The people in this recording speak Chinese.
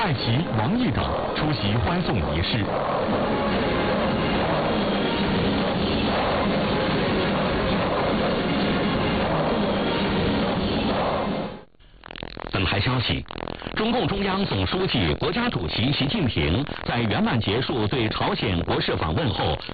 蔡奇、王毅等出席欢送仪式。本台消息，中共中央总书记、国家主席习近平在圆满结束对朝鲜国事访问后，